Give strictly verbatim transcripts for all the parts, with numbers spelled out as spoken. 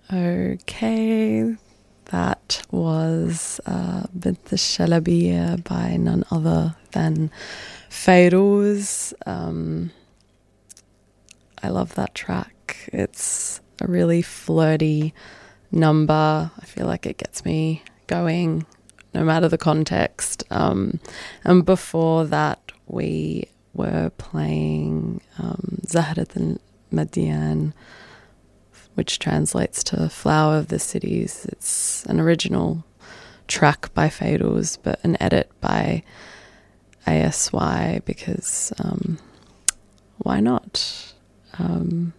Okay, that was uh, Bint al-Shalabiya by none other than Fayrouz. Um, I love that track. It's a really flirty number. I feel like it gets me going no matter the context. Um, and before that, we were playing um, Zahrat al-Madian, which translates to Flower of the Cities. It's an original track by Fayrouz, but an edit by A S Y because um, why not? Um,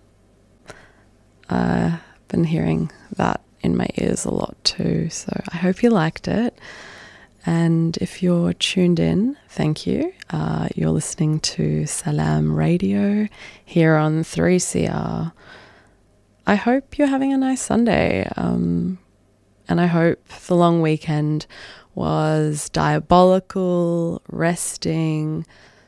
I've been hearing that in my ears a lot too, so I hope you liked it. And if you're tuned in, thank you. Uh, you're listening to Salam Radio here on three C R. I hope you're having a nice Sunday, um, and I hope the long weekend was diabolical, resting,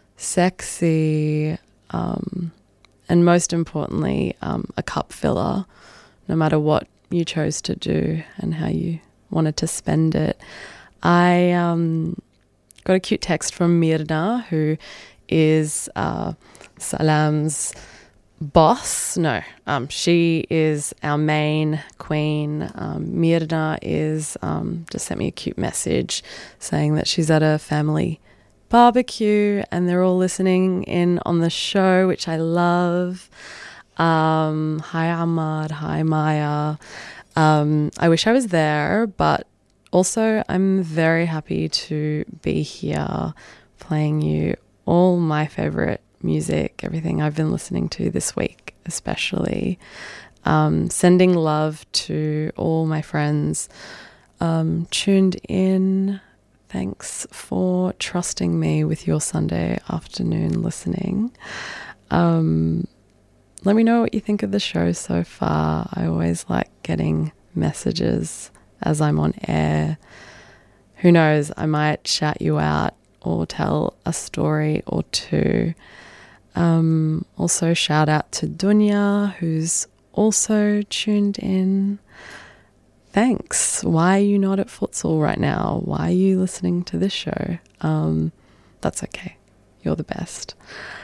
sexy, um, and most importantly, um, a cup filler, no matter what you chose to do and how you wanted to spend it. I um, got a cute text from Mirna, who is uh, Salam's boss. No, um, she is our main queen. Um, Mirna is um, just sent me a cute message saying that she's at a family barbecue and they're all listening in on the show, which I love. Um, hi Ahmad, hi Maya. Um, I wish I was there, but also I'm very happy to be here playing you all my favorite music, everything I've been listening to this week especially. Um, sending love to all my friends um, tuned in. Thanks for trusting me with your Sunday afternoon listening. Um, let me know what you think of the show so far. I always like getting messages as I'm on air. Who knows, I might shout you out or tell a story or two. Um, also shout out to Dunya, who's also tuned in. Thanks. Why are you not at futsal right now? Why are you listening to this show? Um, that's okay. You're the best.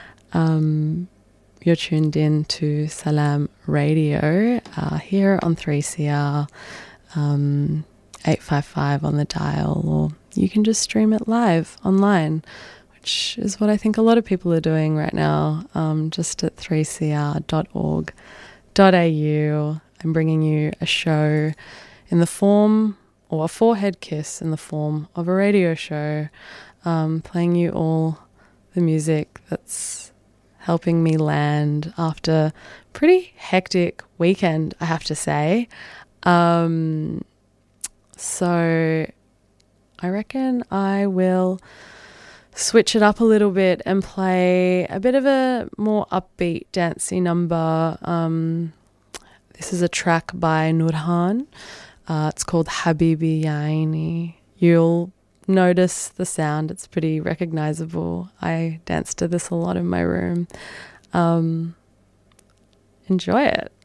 Um, you're tuned in to Salam Radio uh, here on three C R, um, eight five five on the dial, or you can just stream it live online, which is what I think a lot of people are doing right now, um, just at three c r dot org dot a u. I'm bringing you a show in the form, or a forehead kiss in the form of a radio show, um, playing you all the music that's helping me land after a pretty hectic weekend, I have to say. Um, so I reckon I will switch it up a little bit and play a bit of a more upbeat, dancey number. Um, this is a track by Nurhan. Uh, it's called Habibi Yaini. You'll notice the sound. It's pretty recognizable. I dance to this a lot in my room. Um, enjoy it.